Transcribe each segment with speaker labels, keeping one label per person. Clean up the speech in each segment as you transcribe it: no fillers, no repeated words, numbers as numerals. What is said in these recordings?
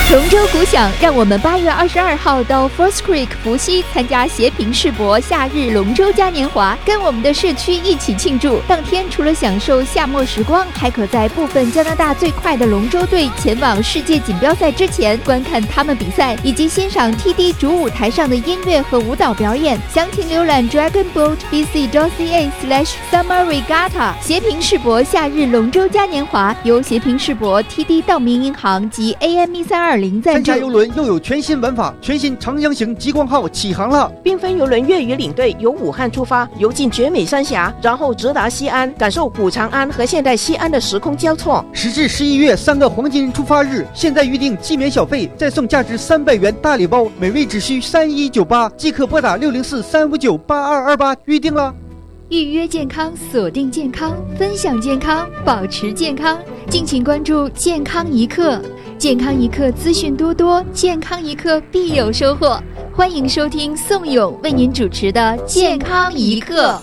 Speaker 1: 龙舟鼓响，让我们8月22号到 First Creek 伏羲参加协平世博夏日龙舟嘉年华，跟我们的社区一起庆祝。当天除了享受夏末时光，还可在部分加拿大最快的龙舟队前往世界锦标赛之前观看他们比赛，以及欣赏 TD 主舞台上的音乐和舞蹈表演。详情浏览 dragonboatbc.ca/summer regatta。协平世博夏日龙舟嘉年华由协平世博 TD 道明银行及 AM1320
Speaker 2: 参加邮轮又有全新玩法，全新长江型极光号起航了。
Speaker 3: 缤纷邮轮粤语领队由武汉出发，游进绝美三峡，然后直达西安，感受古长安和现代西安的时空交错。
Speaker 2: 时至11月3个黄金出发日，现在预定即免小费，再送价值300元大礼包，每位只需3198，即可拨打604-359-8228预定了。
Speaker 1: 预约健康，锁定健康，分享健康，保持健康。敬请关注健康一刻，健康一刻资讯多多，健康一刻必有收获。欢迎收听宋勇为您主持的健康一刻。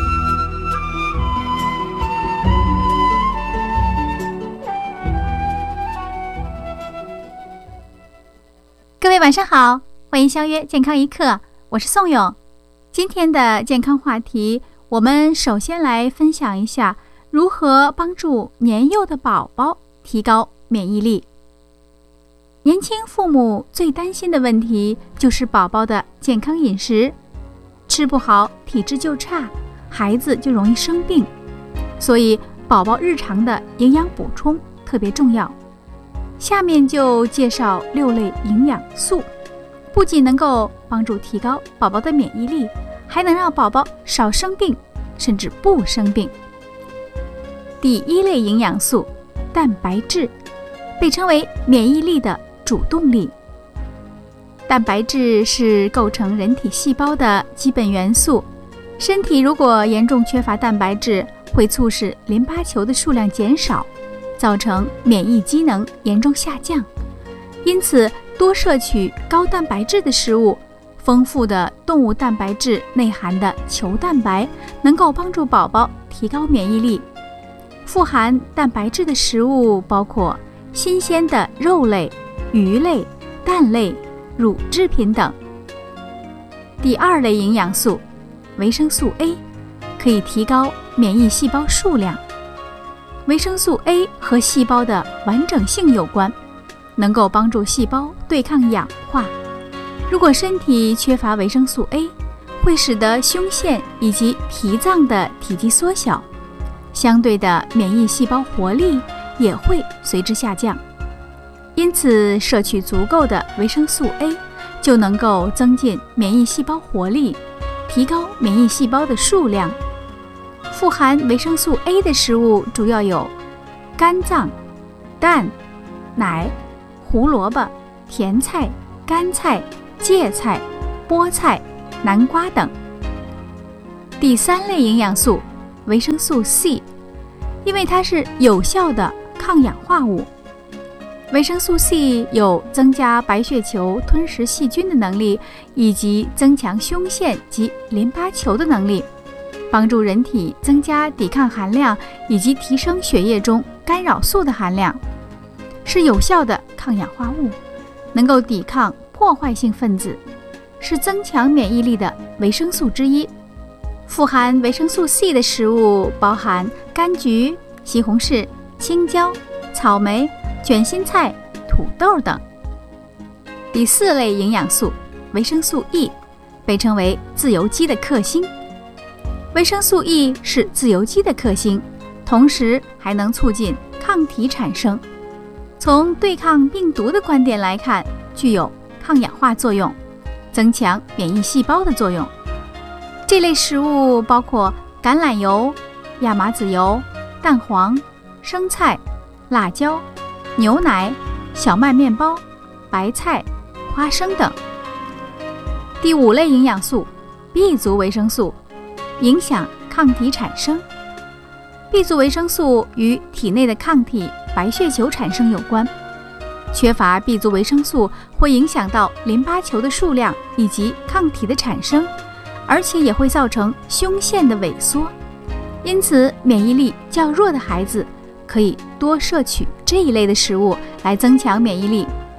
Speaker 4: 各位晚上好，欢迎相约健康一刻，我是宋勇。今天的健康话题，我们首先来分享一下如何帮助年幼的宝宝提高免疫力。年轻父母最担心的问题就是宝宝的健康饮食，吃不好体质就差，孩子就容易生病，所以宝宝日常的营养补充特别重要。下面就介绍6类营养素，不仅能够帮助提高宝宝的免疫力，还能让宝宝少生病，甚至不生病。第1类营养素，蛋白质，被称为免疫力的主动力。蛋白质是构成人体细胞的基本元素，身体如果严重缺乏蛋白质，会促使淋巴球的数量减少，造成免疫机能严重下降。因此，多摄取高蛋白质的食物，丰富的动物蛋白质内含的球蛋白，能够帮助宝宝提高免疫力。富含蛋白质的食物包括新鲜的肉类、鱼类、蛋类、乳制品等。第2类营养素，维生素 A， 可以提高免疫细胞数量。维生素 A 和细胞的完整性有关，能够帮助细胞对抗氧化。如果身体缺乏维生素 A， 会使得胸腺以及脾脏的体积缩小，相对的免疫细胞活力也会随之下降。因此，摄取足够的维生素 A， 就能够增进免疫细胞活力，提高免疫细胞的数量。富含维生素 A 的食物主要有肝脏、蛋、奶、胡萝卜、甜菜、干菜、芥菜、菠菜、南瓜等。第3类营养素，维生素 C， 因为它是有效的抗氧化物。维生素 C 有增加白血球吞食细菌的能力，以及增强胸腺及淋巴球的能力，帮助人体增加抵抗含量，以及提升血液中干扰素的含量，是有效的抗氧化物，能够抵抗破坏性分子，是增强免疫力的维生素之一。富含维生素 C 的食物包含柑橘、西红柿、青椒、草莓、卷心菜、土豆等。第4类营养素，维生素 E， 被称为自由基的克星。维生素 E 是自由基的克星，同时还能促进抗体产生。从对抗病毒的观点来看，具有抗氧化作用，增强免疫细胞的作用。这类食物包括橄榄油、亚麻籽油、蛋黄、生菜、辣椒、牛奶、小麦面包、白菜、花生等。第5类营养素， B 族维生素，影响抗体产生。B 族维生素与体内的抗体白血球产生有关，缺乏 B 族维生素会影响到淋巴球的数量以及抗体的产生，而且也会造成胸腺的萎缩。因此，免疫力较弱的孩子可以多摄取这一类的食物来增强免疫力。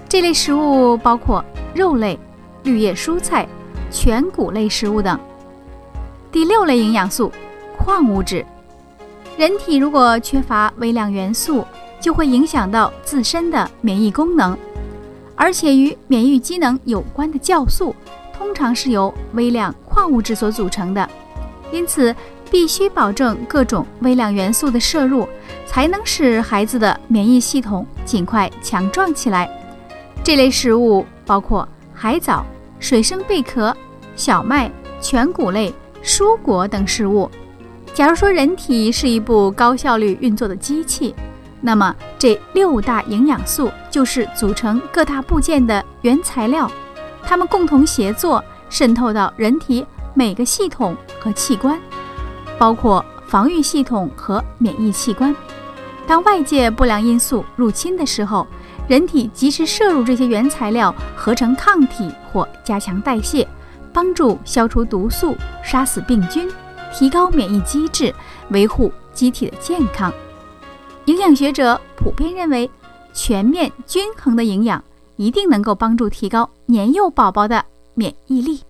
Speaker 4: 这类食物包括肉类、绿叶蔬菜、全谷类食物等。第6类营养素，矿物质。人体如果缺乏微量元素，就会影响到自身的免疫功能，而且与免疫机能有关的酵素通常是由微量矿物质所组成的，因此必须保证各种微量元素的摄入，才能使孩子的免疫系统尽快强壮起来。这类食物包括海藻、水生贝壳、小麦、全谷类、蔬果等食物。假如说人体是一部高效率运作的机器，那么这6大营养素就是组成各大部件的原材料，它们共同协作，渗透到人体每个系统和器官，包括防御系统和免疫器官。当外界不良因素入侵的时候，人体及时摄入这些原材料，合成抗体或加强代谢，帮助消除毒素，杀死病菌，提高免疫机制，维护机体的健康。营养学者普遍认为，全面均衡的营养一定能够帮助提高年幼宝宝的免疫力。